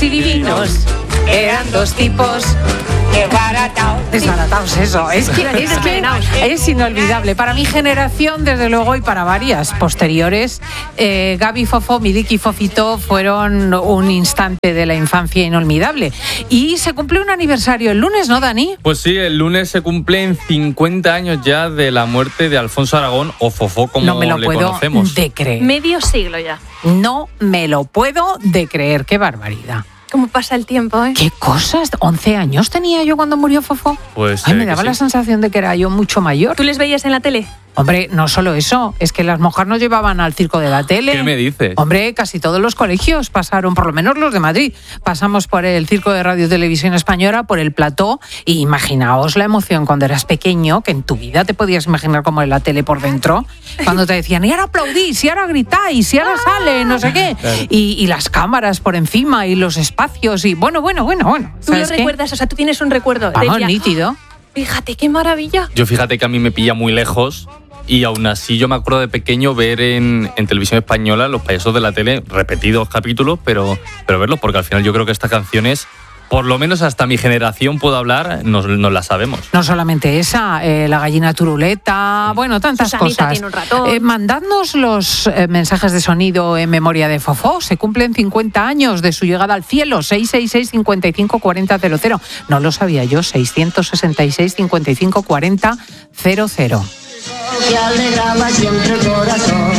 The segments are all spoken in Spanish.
y divinos. Eran dos tipos desbaratados, eso. Es que es inolvidable. Para mi generación, desde luego, y para varias posteriores, Gaby, Fofó, Miliki y Fofito fueron un instante de la infancia inolvidable. Y se cumple un aniversario el lunes, ¿no, Dani? Pues sí, el lunes se cumplen 50 años ya de la muerte de Alfonso Aragón, o Fofó, como le conocemos. No me lo puedo de creer. Medio siglo ya. No me lo puedo de creer. Qué barbaridad. ¿Cómo pasa el tiempo, eh? ¿Qué cosas? 11 años tenía yo cuando murió Fofó. Pues me daba la sensación de que era yo mucho mayor. ¿Tú les veías en la tele? Hombre, no solo eso, es que las mujeres nos llevaban al circo de la tele. ¿Qué me dices? Hombre, casi todos los colegios pasaron, por lo menos los de Madrid, pasamos por el circo de Radio y Televisión Española, por el plató, y imaginaos la emoción cuando eras pequeño, que en tu vida te podías imaginar cómo era la tele por dentro, cuando te decían, y ahora aplaudís, y ahora gritáis, y ahora sale, no sé qué, claro. y las cámaras por encima, y los espacios, y bueno. ¿Tú lo recuerdas? O sea, tú tienes un recuerdo. Vamos, nítido. Fíjate, qué maravilla. Yo fíjate que a mí me pilla muy lejos. Y aún así yo me acuerdo de pequeño ver en Televisión Española los payasos de la tele, repetidos capítulos, pero verlos, porque al final yo creo que estas canciones, por lo menos hasta mi generación puedo hablar, nos las sabemos. No solamente esa, la gallina turuleta, bueno, tantas Susanita cosas. Tiene un ratón. Mandadnos los mensajes de sonido en memoria de Fofó. Se cumplen 50 años de su llegada al cielo. 666 55 40 00. No lo sabía yo, 666 55 40 00. Que alegraba siempre el corazón,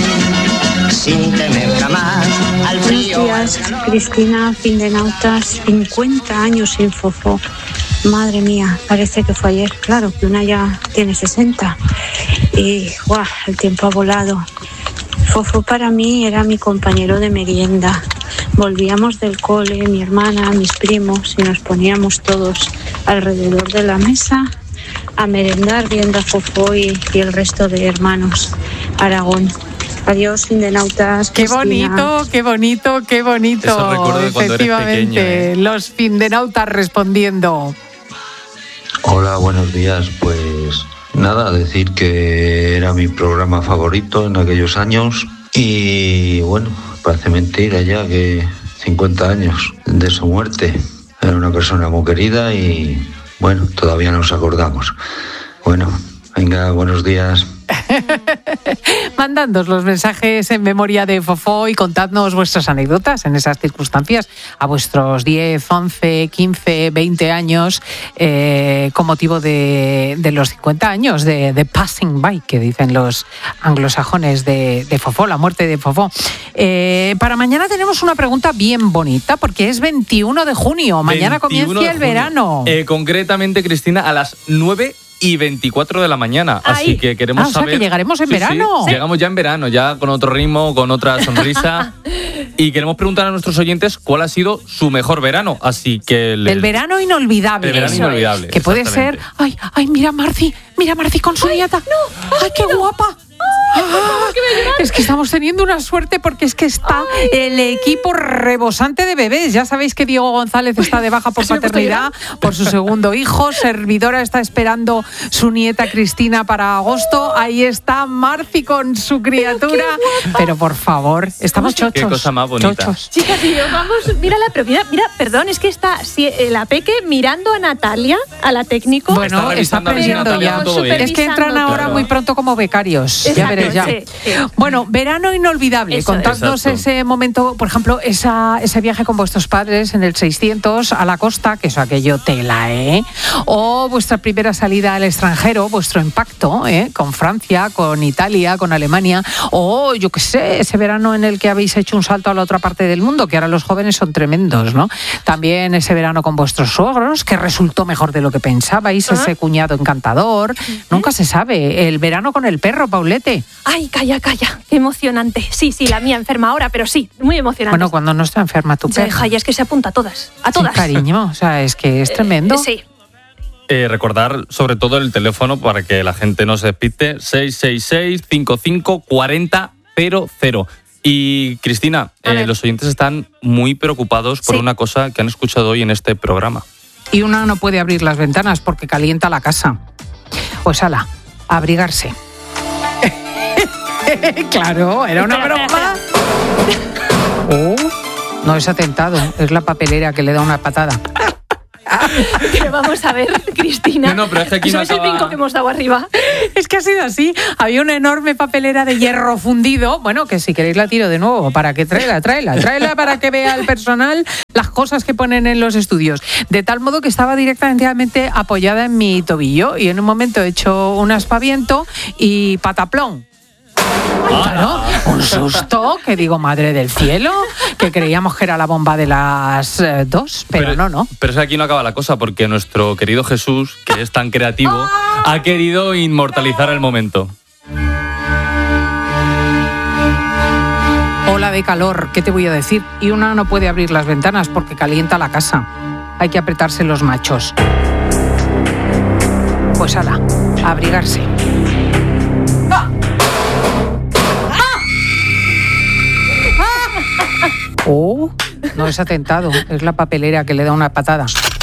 sin temer jamás al frío. Buenos días, Cristina, Findenautas, 50 años sin Fofó. Madre mía, parece que fue ayer. Claro, que una ya tiene 60 y ¡guau! El tiempo ha volado. Fofó para mí era mi compañero de merienda. Volvíamos del cole, mi hermana, mis primos, y nos poníamos todos alrededor de la mesa a merendar viendo a Fofó y el resto de hermanos Aragón. Adiós, Findenautas. Qué bonito, qué bonito, qué bonito. Eso recuerdo de cuando eres pequeño, Los Findenautas respondiendo. Hola, buenos días. Pues nada, decir que era mi programa favorito en aquellos años. Y bueno, parece mentira ya que 50 años de su muerte. Era una persona muy querida y bueno, todavía nos acordamos. Bueno, venga, buenos días. Mandadnos los mensajes en memoria de Fofó y contadnos vuestras anécdotas en esas circunstancias a vuestros 10, 11, 15, 20 años con motivo de los 50 años de Passing By, que dicen los anglosajones de Fofó, la muerte de Fofó. Para mañana tenemos una pregunta bien bonita porque es 21 de junio. Mañana comienza el verano. Concretamente, Cristina, a las 9:24 de la mañana. Así que queremos saber. O sea, que llegaremos en verano. Sí, llegamos ya en verano, ya con otro ritmo, con otra sonrisa. Y queremos preguntar a nuestros oyentes cuál ha sido su mejor verano. Así que el verano inolvidable. El verano inolvidable. Que puede ser. Ay, mira Marci con su nieta. No, ay, qué guapa. Es que estamos teniendo una suerte porque es que está el equipo rebosante de bebés. Ya sabéis que Diego González está de baja por paternidad, por su segundo hijo. Servidora está esperando su nieta Cristina para agosto. Ahí está Marci con su criatura. Pero por favor, estamos chochos. Qué cosa más bonita. Chochos. Chicas, y yo, vamos, mira, perdón, es que está la Peque mirando a Natalia, a la técnico. Bueno, está aprendiendo ya. Es que entran ahora muy pronto como becarios. Exacto, ya veréis ya. Sí. Bueno, verano inolvidable. Eso, contadnos ese momento, por ejemplo, ese viaje con vuestros padres en el 600 a la costa, que eso aquello tela, o vuestra primera salida al extranjero, vuestro impacto, con Francia, con Italia, con Alemania, o yo qué sé, ese verano en el que habéis hecho un salto a la otra parte del mundo, que ahora los jóvenes son tremendos, ¿no? También ese verano con vuestros suegros, que resultó mejor de lo que pensabais, ese cuñado encantador. Nunca se sabe. El verano con el perro, Paulete. Ay, calla, qué emocionante. Sí, la mía enferma ahora, pero sí, muy emocionante. Bueno, cuando no está enferma tu perro. Ya es que se apunta a todas. Sí, cariño, o sea, es que es tremendo. Sí. Recordar sobre todo el teléfono para que la gente no se despiste, 666 55 40 00. Y Cristina, los oyentes están muy preocupados por una cosa que han escuchado hoy en este programa. Y una no puede abrir las ventanas porque calienta la casa. Pues ala, abrigarse. Claro, era una broma. No es atentado, es la papelera que le da una patada. Pero vamos a ver, Cristina. No, pero es que aquí ¿Eso no es el acaba- brinco que hemos dado arriba? Es que ha sido así. Había una enorme papelera de hierro fundido. Bueno, que si queréis la tiro de nuevo. Para que tráela para que vea el personal las cosas que ponen en los estudios. De tal modo que estaba directamente apoyada en mi tobillo y en un momento he hecho un aspaviento y pataplón. Claro, un susto, que digo, madre del cielo, que creíamos que era la bomba de las 2, pero no. Pero es que aquí no acaba la cosa, porque nuestro querido Jesús, que es tan creativo, ha querido inmortalizar el momento. Ola de calor, ¿qué te voy a decir? Y una no puede abrir las ventanas porque calienta la casa. Hay que apretarse los machos. Pues ala, a abrigarse. Oh, no es atentado, es la papelera que le da una patada.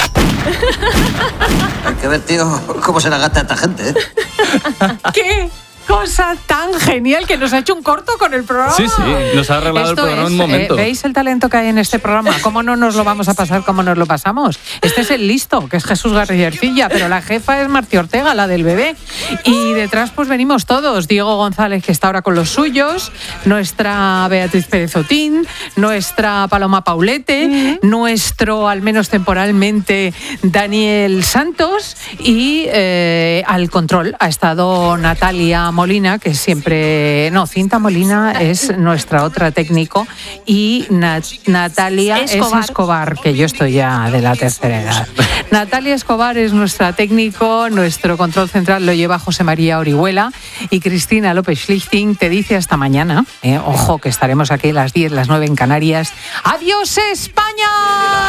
Hay que ver, tío, cómo se la gasta esta gente, ¿eh? ¿Qué? Cosa tan genial que nos ha hecho un corto con el programa. Sí, nos ha arreglado el programa en un momento. ¿Veis el talento que hay en este programa? ¿Cómo no nos lo vamos a pasar como nos lo pasamos? Este es el listo, que es Jesús García, pero la jefa es Marci Ortega, la del bebé. Y detrás pues venimos todos. Diego González, que está ahora con los suyos, nuestra Beatriz Pérez Otín, nuestra Paloma Paulete, nuestro, al menos temporalmente, Daniel Santos y al control ha estado Natalia Molina, que siempre... No, Cinta Molina es nuestra otra técnico y Natalia Escobar, que yo estoy ya de la tercera edad. Natalia Escobar es nuestra técnico, nuestro control central lo lleva José María Orihuela y Cristina López Schlichting te dice hasta mañana. Ojo, que estaremos aquí a las 10, las 9 en Canarias. ¡Adiós, España!